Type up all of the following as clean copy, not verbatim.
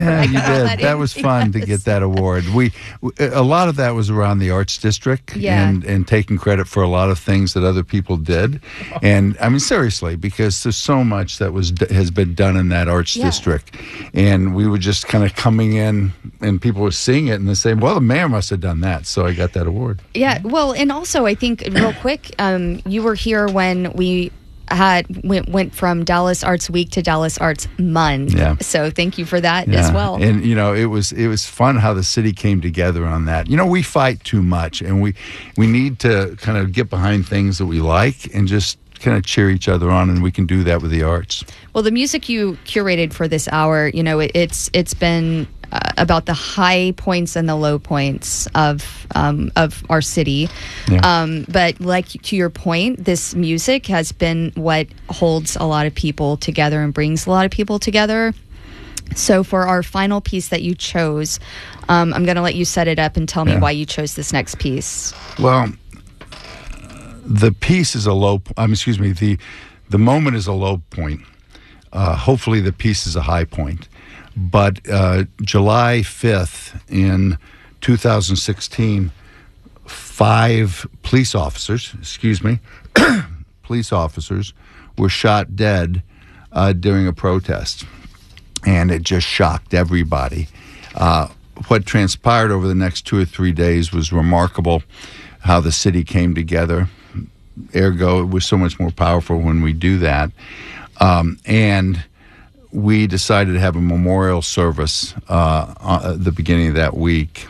Yeah, you did. that That was fun to get that award. A lot of that was around the Arts District and taking credit for a lot of things that other people did. And I mean, seriously, because there's so much that has been done in that Arts District. And we were just kind of coming in and people were seeing it and they say, well, the mayor must have done that. So I got that award. Yeah. Well, and also I think real quick, you were here when we went from Dallas Arts Week to Dallas Arts Month. Yeah. So thank you for that as well. And it was fun how the city came together on that. We fight too much, and we need to kind of get behind things that we like and just kind of cheer each other on, and we can do that with the arts. Well, the music you curated for this hour, it's been about the high points and the low points of our city. Yeah. But like to your point, this music has been what holds a lot of people together and brings a lot of people together. So for our final piece that you chose, I'm going to let you set it up and tell me why you chose this next piece. Well, the piece is a low. The moment is a low point. Hopefully, the piece is a high point. But July 5th in 2016, 5 police officers were shot dead during a protest. And it just shocked everybody. What transpired over the next 2 or 3 days was remarkable, how the city came together. Ergo, it was so much more powerful when we do that. And we decided to have a memorial service at the beginning of that week.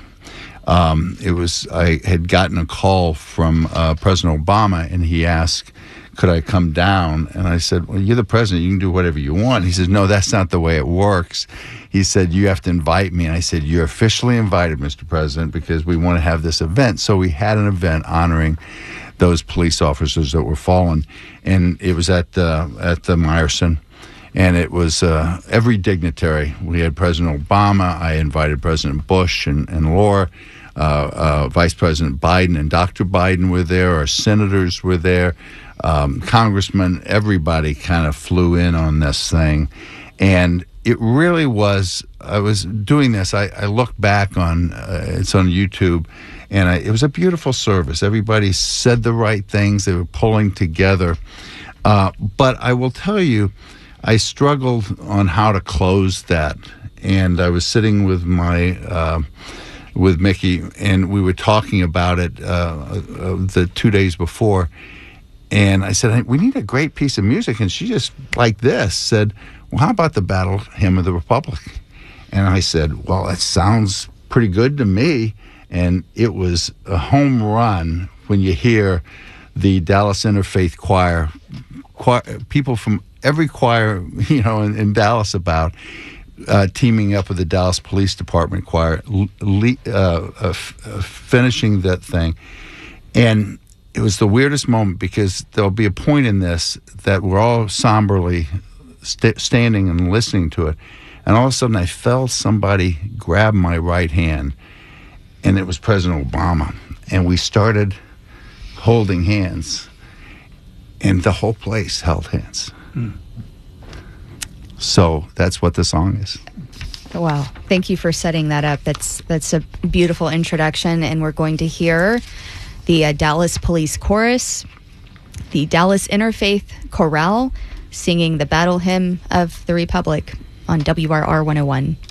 I had gotten a call from President Obama, and he asked, could I come down? And I said, well, you're the president. You can do whatever you want. He says, no, that's not the way it works. He said, you have to invite me. And I said, you're officially invited, Mr. President, because we want to have this event. So we had an event honoring those police officers that were fallen. And it was at the Meyerson. And it was every dignitary. We had President Obama. I invited President Bush and Laura. Vice President Biden and Dr. Biden were there. Our senators were there. Congressmen, everybody kind of flew in on this thing. And it really was, I was doing this. I look back on, it's on YouTube, and it was a beautiful service. Everybody said the right things. They were pulling together. But I will tell you, I struggled on how to close that, and I was sitting with with Mickey, and we were talking about it the 2 days before, and I said, hey, we need a great piece of music, and she just, like this, said, well, how about the Battle Hymn of the Republic? And I said, well, that sounds pretty good to me, and it was a home run when you hear the Dallas Interfaith Choir people from every choir, in Dallas about teaming up with the Dallas Police Department choir, finishing that thing. And it was the weirdest moment because there'll be a point in this that we're all somberly standing and listening to it. And all of a sudden I felt somebody grab my right hand, and it was President Obama. And we started holding hands, and the whole place held hands. So that's what the song is. Wow. Thank you for setting that up. That's a beautiful introduction, and we're going to hear the Dallas Police Chorus, the Dallas Interfaith Chorale singing the Battle Hymn of the Republic on WRR 101.